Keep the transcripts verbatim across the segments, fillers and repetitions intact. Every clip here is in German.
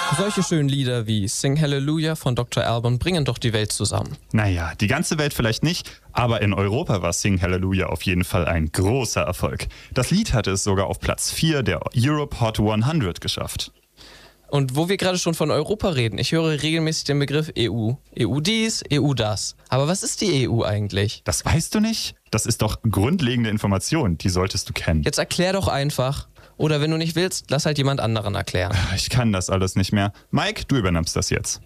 Solche schönen Lieder wie Sing Hallelujah von Doktor Alban bringen doch die Welt zusammen. Naja, die ganze Welt vielleicht nicht, aber in Europa war Sing Hallelujah auf jeden Fall ein großer Erfolg. Das Lied hatte es sogar auf Platz vier der Europe Hot hundert geschafft. Und wo wir gerade schon von Europa reden, ich höre regelmäßig den Begriff E U. E U dies, E U das. Aber was ist die E U eigentlich? Das weißt du nicht? Das ist doch grundlegende Information, die solltest du kennen. Jetzt erklär doch einfach. Oder wenn du nicht willst, lass halt jemand anderen erklären. Ich kann das alles nicht mehr. Mike, du übernimmst das jetzt.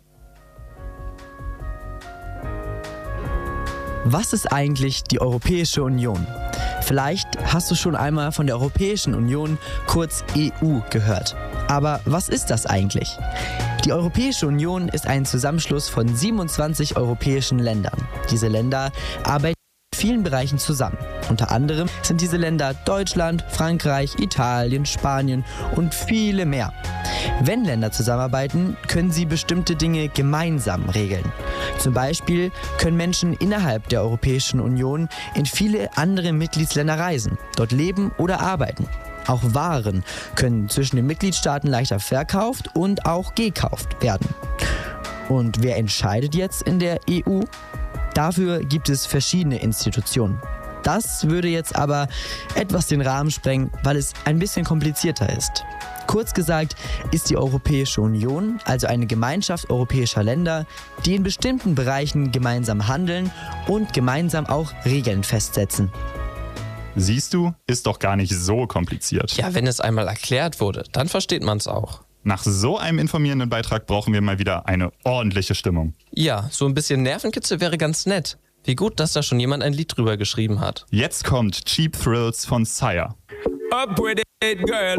Was ist eigentlich die Europäische Union? Vielleicht hast du schon einmal von der Europäischen Union, kurz E U, gehört. Aber was ist das eigentlich? Die Europäische Union ist ein Zusammenschluss von siebenundzwanzig europäischen Ländern. Diese Länder arbeiten in vielen Bereichen zusammen. Unter anderem sind diese Länder Deutschland, Frankreich, Italien, Spanien und viele mehr. Wenn Länder zusammenarbeiten, können sie bestimmte Dinge gemeinsam regeln. Zum Beispiel können Menschen innerhalb der Europäischen Union in viele andere Mitgliedsländer reisen, dort leben oder arbeiten. Auch Waren können zwischen den Mitgliedstaaten leichter verkauft und auch gekauft werden. Und wer entscheidet jetzt in der E U? Dafür gibt es verschiedene Institutionen. Das würde jetzt aber etwas den Rahmen sprengen, weil es ein bisschen komplizierter ist. Kurz gesagt ist die Europäische Union also eine Gemeinschaft europäischer Länder, die in bestimmten Bereichen gemeinsam handeln und gemeinsam auch Regeln festsetzen. Siehst du, ist doch gar nicht so kompliziert. Ja, wenn es einmal erklärt wurde, dann versteht man es auch. Nach so einem informierenden Beitrag brauchen wir mal wieder eine ordentliche Stimmung. Ja, so ein bisschen Nervenkitzel wäre ganz nett. Wie gut, dass da schon jemand ein Lied drüber geschrieben hat. Jetzt kommt Cheap Thrills von Sire. Up with it, girl.